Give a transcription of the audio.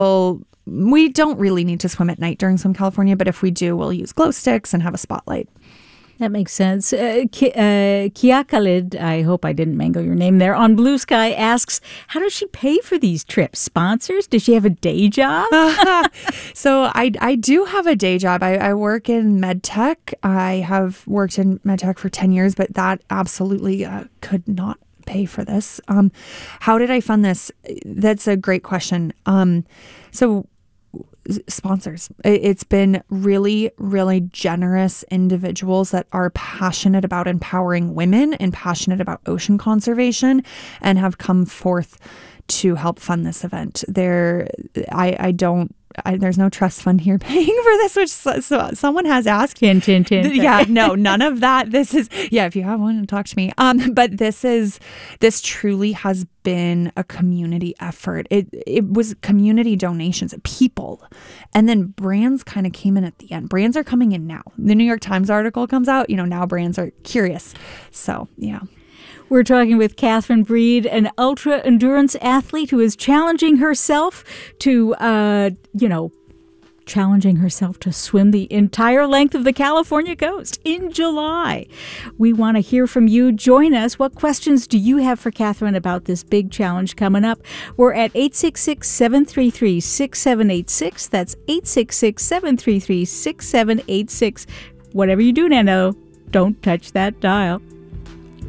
Well, we don't really need to swim at night during Swim California, but if we do, we'll use glow sticks and have a spotlight. That makes sense. Kiakalid, I hope I didn't mangle your name there, on Blue Sky asks, how does she pay for these trips? Sponsors? Does she have a day job? So I do have a day job. I work in med tech. I have worked in med tech for 10 years, but that absolutely could not pay for this. How did I fund this? That's a great question. So sponsors. It's been really, really generous individuals that are passionate about empowering women and passionate about ocean conservation and have come forth to help fund this event. There's no trust fund here paying for this, which someone has asked. Tin. Yeah, no, none of that. This is, if you have one, talk to me. But this truly has been a community effort. It was community donations, people. And then brands kind of came in at the end. Brands are coming in now. The New York Times article comes out, now brands are curious. So, yeah. We're talking with Catherine Breed, an ultra-endurance athlete who is challenging herself to, swim the entire length of the California coast in July. We want to hear from you. Join us. What questions do you have for Catherine about this big challenge coming up? We're at 866-733-6786. That's 866-733-6786. Whatever you do, Nano, don't touch that dial.